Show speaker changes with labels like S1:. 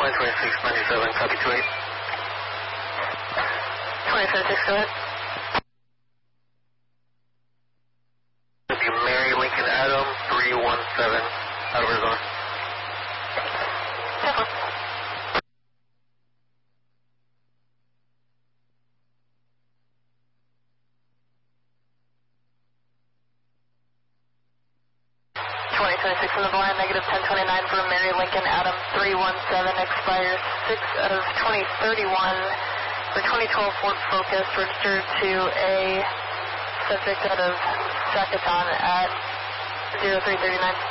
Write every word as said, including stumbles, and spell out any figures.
S1: twenty twenty-six ninety-seven, copy two eight.
S2: twenty twenty-six, go ahead.
S1: Would be Mary Lincoln Adam, three one seven, out of Arizona.
S2: ten four. twenty twenty-six in the blind, negative ten twenty-nine for Mary Lincoln Adam, three one seven, expires six of twenty thirty-one. For twenty twelve Ford Focus, registered to a subject out of Sacaton at zero three thirty-nine.